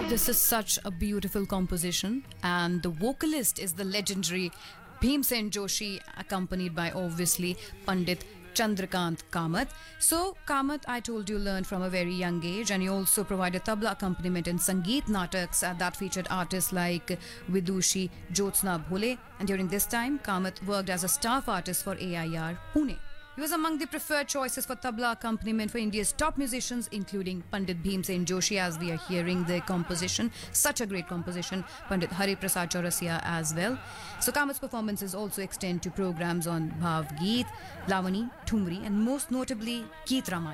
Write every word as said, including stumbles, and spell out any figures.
This is such a beautiful composition, and the vocalist is the legendary Bhimsen Joshi, accompanied by obviously Pandit Chandrakant Kamath. So, Kamath, I told you, learned from a very young age, and he also provided tabla accompaniment in Sangeet Nataks uh, that featured artists like Vidushi Jyotsna Bhole. And during this time, Kamath worked as a staff artist for A I R Pune. He was among the preferred choices for tabla accompaniment for India's top musicians, including Pandit Bhimsen Joshi, as we are hearing the composition. Such a great composition. Pandit Hari Prasad Chaurasia as well. So Kamath's performances also extend to programs on Bhav Geet, Lavani, Thumri, and most notably Geet Ramayana.